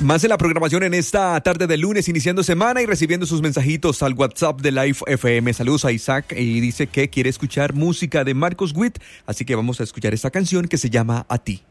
Más en la programación en esta tarde de lunes, iniciando semana y recibiendo sus mensajitos al WhatsApp de Life FM. Saludos a Isaac y dice que quiere escuchar música de Marcos Witt, así que vamos a escuchar esta canción que se llama A Ti.